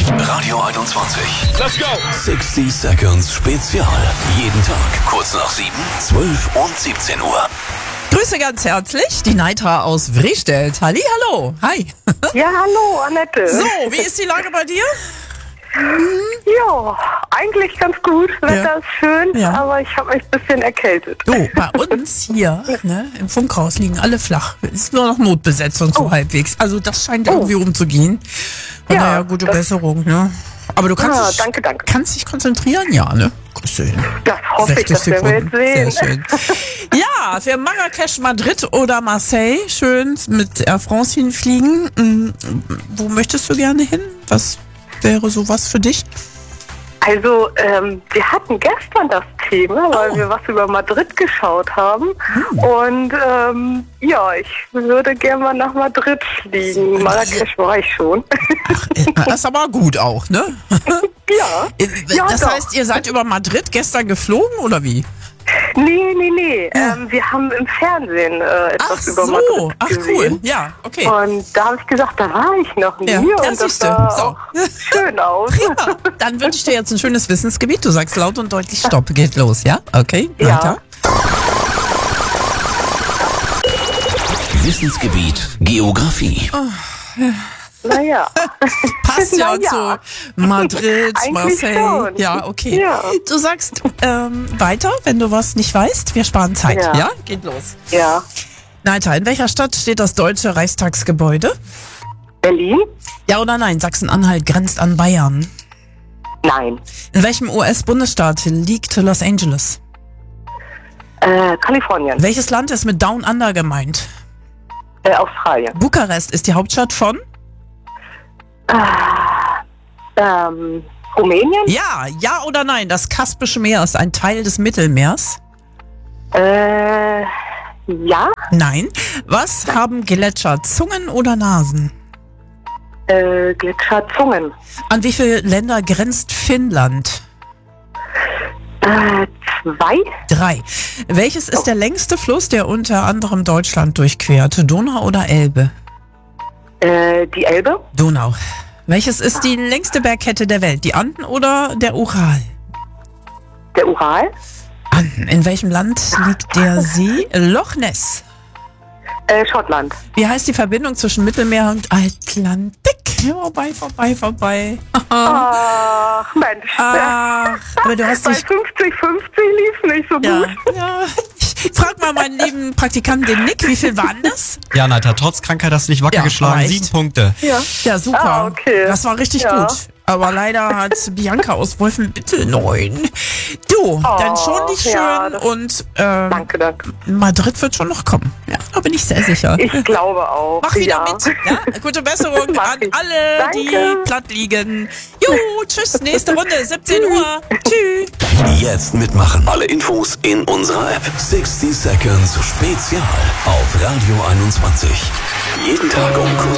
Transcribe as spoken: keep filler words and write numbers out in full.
Radio einundzwanzig. Let's go! sixty Seconds Spezial. Jeden Tag kurz nach sieben, zwölf und siebzehn Uhr. Grüße ganz herzlich, die Neitra aus Wrestedt. Halli, hallo. Hi. Ja, hallo, Annette. So, wie ist die Lage bei dir? Ja, eigentlich ganz gut. Wetter Ja. ist schön, Ja. aber ich habe mich ein bisschen erkältet. Du, bei uns hier ne, im Funkhaus liegen alle flach. Ist nur noch Notbesetzung so Oh. halbwegs. Also das scheint Oh. irgendwie umzugehen. Von Ja, daher gute das- Besserung. Ne? Aber du kannst, Ja, dich, danke, danke. kannst dich konzentrieren, ja, ne? Grüße hin. Das hoffe ich, das werden wir jetzt sehen. Sehr schön. Ja, für Marrakesch, Madrid oder Marseille schön mit Air France hinfliegen. Hm, wo möchtest du gerne hin? Was wäre sowas für dich? Also, ähm, wir hatten gestern das Thema, weil Oh. wir was über Madrid geschaut haben. Hm. Und ähm, ja, ich würde gerne mal nach Madrid fliegen. Marrakesch war ich schon. Das ist aber gut auch, ne? Ja. Ja, das doch. heißt, ihr seid über Madrid gestern geflogen oder wie? Nee, nee, nee. Ähm, wir haben im Fernsehen äh, etwas Ach über so, Madrid ach gesehen. cool. Ja, okay. Und da habe ich gesagt, da war ich noch nie. Ja, und ja, das siehste. sah So. auch schön aus. Ja, dann wünsche ich dir jetzt ein schönes Wissensgebiet. Du sagst laut und deutlich Stopp. Geht los, ja? Okay, Ja. weiter. Wissensgebiet Geografie. Naja. Passt ja Na ja. zu Madrid, Eigentlich Marseille. schon. Ja, okay. Ja. Du sagst ähm, weiter, wenn du was nicht weißt. Wir sparen Zeit. Ja, Ja. geht los. Ja. Neiter, in welcher Stadt steht das deutsche Reichstagsgebäude? Berlin? Ja oder nein? Sachsen-Anhalt grenzt an Bayern. Nein. In welchem U S-Bundesstaat liegt Los Angeles? Äh, Kalifornien? Welches Land ist mit Down Under gemeint? Äh, Australien? Bukarest ist die Hauptstadt von? Ähm, Rumänien? Ja, ja oder nein? Das Kaspische Meer ist ein Teil des Mittelmeers? Äh, ja. Nein. Was haben Gletscher? Zungen oder Nasen? Äh, Gletscherzungen? An wie viele Länder grenzt Finnland? Äh, zwei? Drei. Welches ist der längste Fluss, der unter anderem Deutschland durchquert? Donau oder Elbe? Äh, die Elbe? Donau. Welches ist die längste Bergkette der Welt? Die Anden oder der Ural? Der Ural? Anden. In welchem Land liegt der See? Loch Ness. Äh, Schottland? Wie heißt die Verbindung zwischen Mittelmeer und Atlantik? Ja, vorbei, vorbei, vorbei. Ach, Mensch. Ach, aber du hast Bei dich... fünfzig fünfzig lief nicht so Ja, gut. ja. Ich frag mal meinen lieben Praktikanten, den Nick, wie viel waren das? Ja, Neiter, trotz Krankheit hast du dich wacker Ja, geschlagen. aber echt. Sieben Punkte. Ja. Ja, super. Ah, okay. Das war richtig Ja. gut. Aber leider hat Bianca aus Wolfenbüttel neun. Du, dann schon nicht schön ja, das- und ähm, Danke, danke. Madrid wird schon noch kommen. Ja, da bin ich sehr sicher. Ich glaube auch. Mach wieder ja. mit. Ja? Gute Besserung Mach an ich. alle, Danke. die platt liegen. Jo, tschüss, nächste Runde, siebzehn Uhr. Tschüss. Jetzt mitmachen. Alle Infos in unserer App. sixty Seconds Spezial auf Radio einundzwanzig. Jeden Tag um kurz